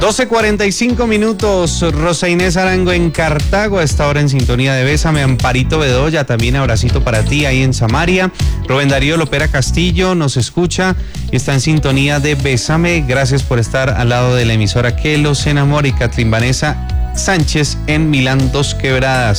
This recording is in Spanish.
12:45, Rosa Inés Arango en Cartago, a esta hora en sintonía de Bésame. Amparito Bedoya, también abracito para ti ahí en Samaria. Rubén Darío Lopera Castillo nos escucha y está en sintonía de Bésame. Gracias por estar al lado de la emisora que los enamora. Y Catherine Vanessa Sánchez en Milán, Dos Quebradas.